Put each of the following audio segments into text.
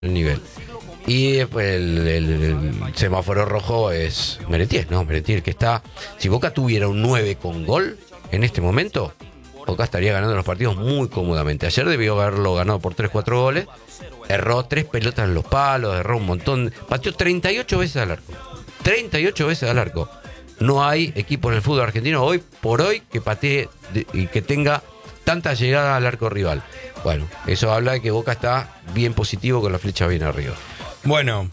el nivel. Y después el semáforo rojo es Merentiel, ¿no? Merentiel que está... Si Boca tuviera un 9 con gol en este momento, Boca estaría ganando los partidos muy cómodamente. Ayer debió haberlo ganado por 3-4 goles. Erró 3 pelotas en los palos, erró un montón. Pateó 38 veces al arco. 38 veces al arco. No hay equipo en el fútbol argentino hoy por hoy que patee y que tenga tanta llegada al arco rival. Bueno, eso habla de que Boca está bien positivo, con la flecha bien arriba. Bueno,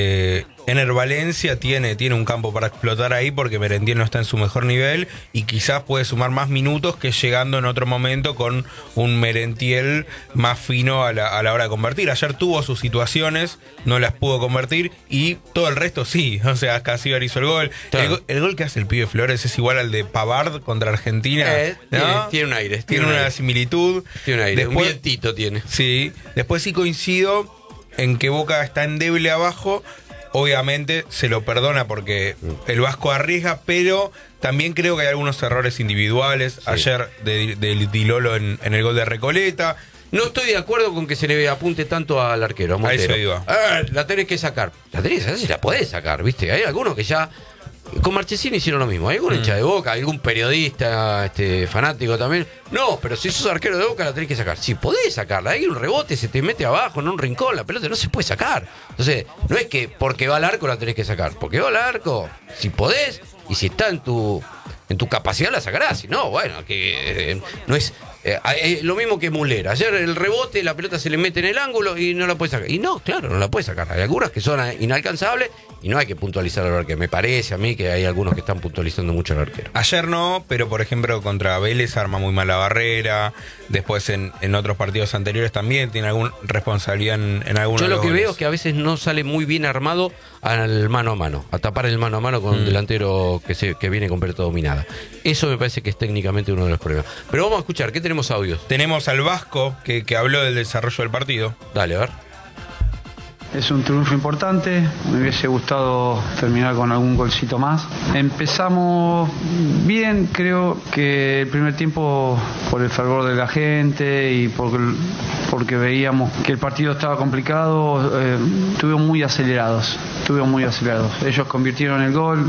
Ener Valencia tiene un campo para explotar ahí, porque Merentiel no está en su mejor nivel y quizás puede sumar más minutos que llegando en otro momento con un Merentiel más fino a la hora de convertir. Ayer tuvo sus situaciones, no las pudo convertir, y todo el resto sí. O sea, Casíbar hizo el gol. Claro. El gol que hace el pibe Flores es igual al de Pavard contra Argentina, ¿no? Tiene un aire. Tiene una similitud. Tiene un aire, después, un vientito tiene. Sí, después sí coincido en que Boca está endeble abajo. Obviamente se lo perdona porque el Vasco arriesga, pero también creo que hay algunos errores individuales. Sí. Ayer de Dilolo en el gol de Recoleta. No estoy de acuerdo con que se le apunte tanto al arquero, a Montero. A eso iba. La tenés que sacar. La tenés que sacar, si la podés sacar, ¿viste? Hay algunos que ya... Con Marchesini hicieron lo mismo. Hay algún hincha de Boca, algún periodista fanático también. No, pero si sos arquero de Boca la tenés que sacar. Si podés sacarla, hay un rebote, se te mete abajo en un rincón, la pelota no se puede sacar. Entonces, no es que porque va al arco la tenés que sacar. Porque va al arco, si podés, y si está en tu capacidad la sacarás. Si no, bueno, que no es... lo mismo que Muslera. Ayer el rebote, la pelota se le mete en el ángulo y no la puede sacar. Y no, claro, no la puede sacar. Hay algunas que son inalcanzables y no hay que puntualizar al arquero. Me parece a mí que hay algunos que están puntualizando mucho al arquero. Ayer no, pero por ejemplo contra Vélez arma muy mal la barrera. Después en otros partidos anteriores también tiene alguna responsabilidad en algunos. Yo lo que goles. veo es que a veces no sale muy bien armado al mano a mano, a tapar el mano a mano con un delantero que viene con pelota dominada. Eso me parece que es técnicamente uno de los problemas. Pero vamos a escuchar, ¿qué tenemos audios? Tenemos al Vasco que habló del desarrollo del partido. Dale, a ver. Es un triunfo importante, me hubiese gustado terminar con algún golcito más. Empezamos bien, creo que el primer tiempo, por el fervor de la gente y porque veíamos que el partido estaba complicado, estuvimos muy acelerados. Ellos convirtieron el gol,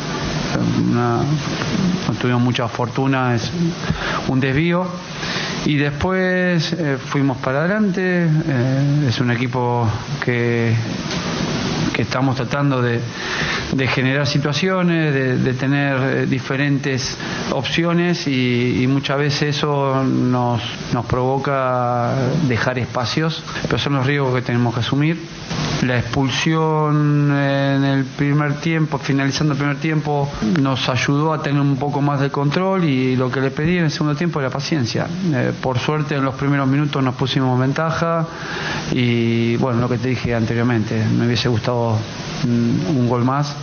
no tuvimos mucha fortuna, es un desvío. Y después fuimos para adelante. Es un equipo que estamos tratando de generar situaciones, de tener diferentes opciones y muchas veces eso nos provoca dejar espacios, pero son los riesgos que tenemos que asumir. La expulsión en el primer tiempo, finalizando el primer tiempo, nos ayudó a tener un poco más de control, y lo que le pedí en el segundo tiempo era paciencia. Por suerte en los primeros minutos nos pusimos ventaja y bueno, lo que te dije anteriormente, me hubiese gustado un gol más.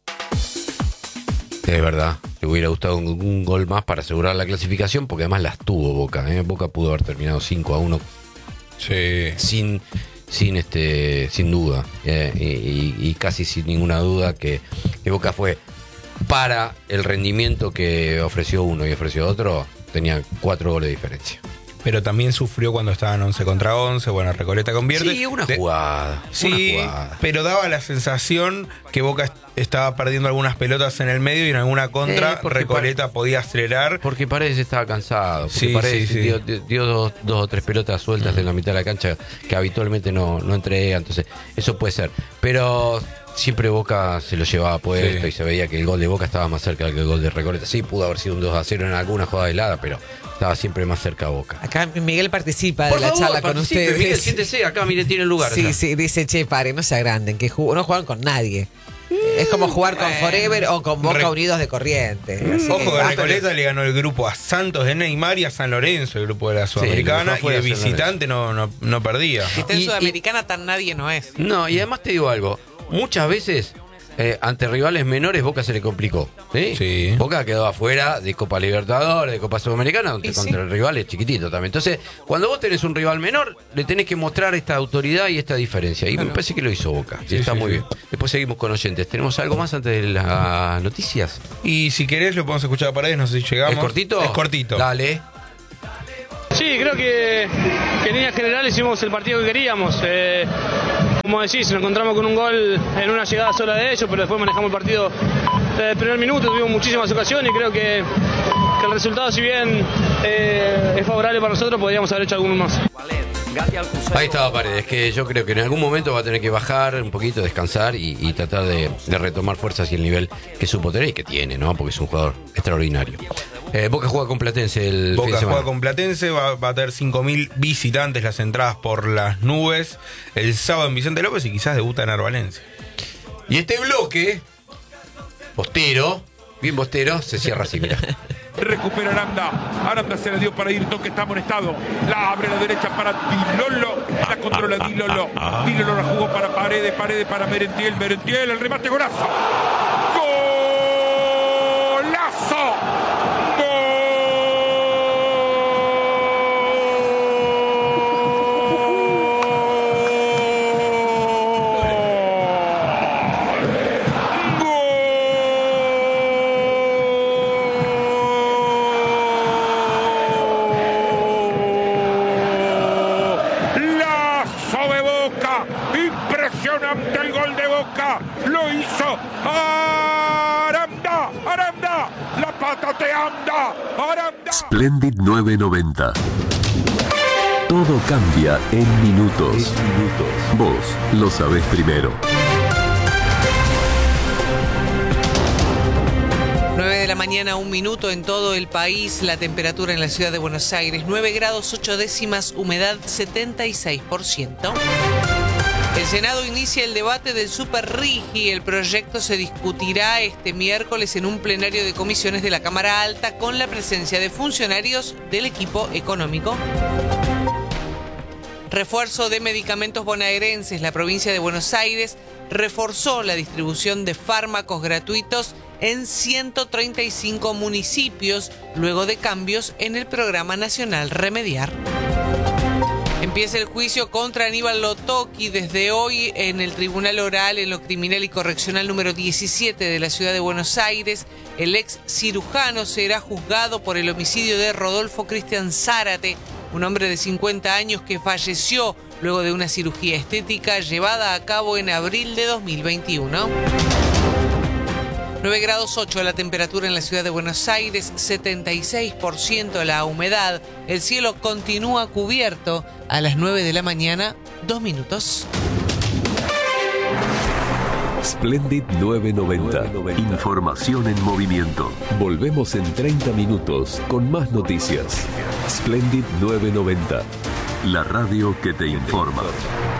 Es verdad, le hubiera gustado un gol más para asegurar la clasificación, porque además las tuvo Boca. Boca pudo haber terminado 5-1 sí. sin duda, y casi sin ninguna duda que Boca fue, para el rendimiento que ofreció uno y ofreció otro, tenía 4 goles de diferencia. Pero también sufrió cuando estaban 11 contra 11. Bueno, Recoleta convierte. Sí, una jugada. Sí, una jugada. Pero daba la sensación que Boca estaba perdiendo algunas pelotas en el medio y en alguna contra Recoleta podía acelerar. Porque Paredes estaba cansado. Porque Sí, Paredes sí. dio dos o tres pelotas sueltas en la mitad de la cancha que habitualmente no entrega. Entonces, eso puede ser. Pero siempre Boca se lo llevaba puesto, y se veía que el gol de Boca estaba más cerca que el gol de Recoleta. Sí, pudo haber sido un 2-0 en alguna jugada helada, pero estaba siempre más cerca a Boca. Acá Miguel participa Por de la favor, charla con ustedes. Miguel, siéntese acá, mire, tiene el lugar. Sí, acá. sí, dice, che, pare, no se agranden, que no juegan con nadie. Es como jugar con Forever o con Boca Unidos de Corrientes. Ojo que Recoleta le ganó el grupo a Santos de Neymar y a San Lorenzo, el grupo de la Sudamericana, y de visitante no perdía. Si está en Sudamericana, tan nadie no es. No, y además te digo algo, muchas veces ante rivales menores Boca se le complicó. Sí. Boca quedó afuera de Copa Libertadores, de Copa Sudamericana, contra rivales chiquititos también. Entonces, cuando vos tenés un rival menor, le tenés que mostrar esta autoridad y esta diferencia. Y me parece que lo hizo Boca. Sí, está muy bien. Después seguimos con oyentes. ¿Tenemos algo más antes de las noticias? Y si querés lo podemos escuchar a Paredes, no sé si llegamos. ¿Es cortito? Es cortito. Dale. Sí, creo que en líneas generales hicimos el partido que queríamos. Como decís, nos encontramos con un gol en una llegada sola de ellos, pero después manejamos el partido desde el primer minuto, tuvimos muchísimas ocasiones y creo que el resultado, si bien es favorable para nosotros, podríamos haber hecho algunos más. Ahí estaba Paredes, que yo creo que en algún momento va a tener que bajar un poquito, descansar y tratar de retomar fuerzas y el nivel que supo tener y que tiene, ¿no? Porque es un jugador extraordinario. Boca juega con Platense el fin de Boca semana. juega con Platense, va a tener 5.000 visitantes, las entradas por las nubes, el sábado en Vicente López y quizás debuta en Arvalense. Y este bloque, bostero, bien bostero, se cierra así, mira. Recupera Aranda se la dio para ir, toque está amonestado, la abre a la derecha para Dilolo, la controla Dilolo la jugó para Paredes para Merentiel, el remate, golazo, golazo, impresionante el gol de Boca, lo hizo Aranda, la pata te anda, Aranda. Splendid 990. Todo cambia en minutos. Vos lo sabés primero. 9 de la mañana, 1 minuto en todo el país. La temperatura en la ciudad de Buenos Aires, 9 grados 8 décimas, humedad 76%. El Senado inicia el debate del Super RIGI. El proyecto se discutirá este miércoles en un plenario de comisiones de la Cámara Alta con la presencia de funcionarios del equipo económico. Refuerzo de medicamentos bonaerenses. La provincia de Buenos Aires reforzó la distribución de fármacos gratuitos en 135 municipios luego de cambios en el Programa Nacional Remediar. Empieza el juicio contra Aníbal Lotoki desde hoy en el Tribunal Oral en lo Criminal y Correccional número 17 de la ciudad de Buenos Aires. El ex cirujano será juzgado por el homicidio de Rodolfo Cristian Zárate, un hombre de 50 años que falleció luego de una cirugía estética llevada a cabo en abril de 2021. 9 grados 8 la temperatura en la ciudad de Buenos Aires, 76% la humedad. El cielo continúa cubierto a las 9 de la mañana, 2 minutos. Splendid 990. Información en movimiento. Volvemos en 30 minutos con más noticias. Splendid 990. La radio que te informa.